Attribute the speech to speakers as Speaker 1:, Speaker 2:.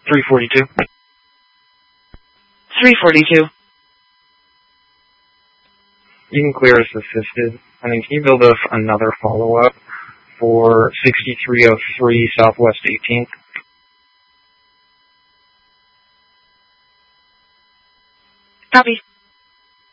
Speaker 1: 342.
Speaker 2: 342.
Speaker 1: You can clear as assisted. And then can you build us another follow-up for 6303 Southwest 18th?
Speaker 2: Copy.